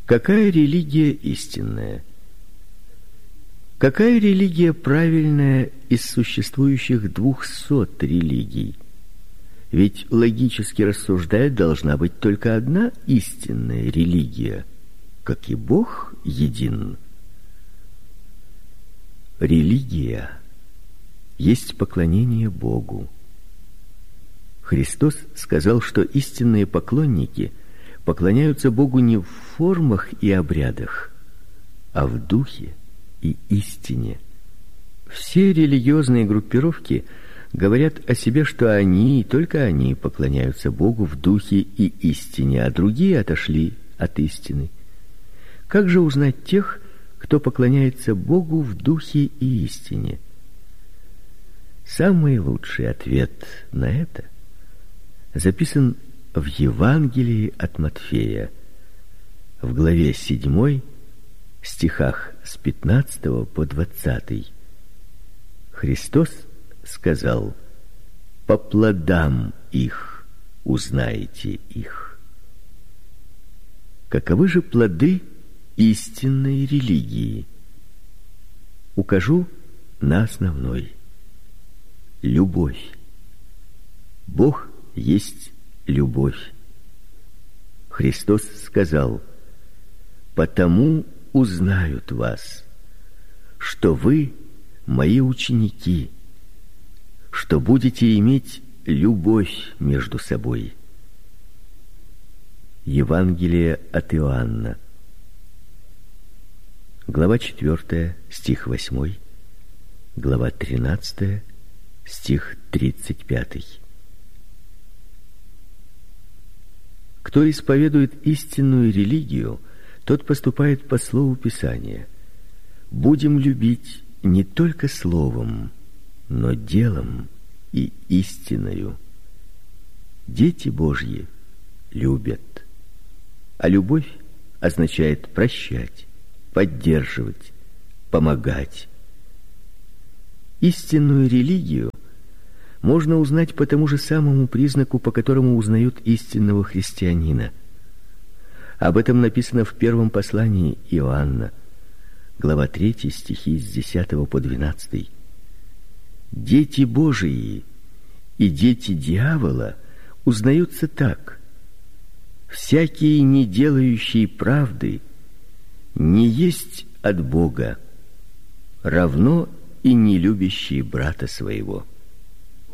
Какая религия истинная? Какая религия правильная из существующих 200 религий? Ведь, логически рассуждая, должна быть только одна истинная религия, как и Бог един. Религия есть поклонение Богу. Христос сказал, что истинные поклонники поклоняются Богу не в формах и обрядах, а в духе и истине. Все религиозные группировки говорят о себе, что они, и только они, поклоняются Богу в духе и истине, а другие отошли от истины. Как же узнать тех, кто поклоняется Богу в духе и истине? Самый лучший ответ на это записан в Евангелии от Матфея, в главе 7, стихах с 15 по 20. Христос сказал: «По плодам их узнаете их». Каковы же плоды истинной религии? Укажу на основной: любовь. Бог есть любовь. Христос сказал: «Потому узнают вас, что вы мои ученики, что будете иметь любовь между собой». Евангелие от Иоанна, глава 4, стих 8, глава 13, стих 35. Кто исповедует истинную религию, тот поступает по слову Писания. Будем любить не только словом, но делом и истиною. Дети Божьи любят, а любовь означает прощать, поддерживать, помогать. Истинную религию можно узнать по тому же самому признаку, по которому узнают истинного христианина. Об этом написано в первом послании Иоанна, глава 3, стихи с 10 по 12. Дети Божии и дети дьявола узнаются так: всякий, не делающий правды, не есть от Бога, равно и не любящий брата своего.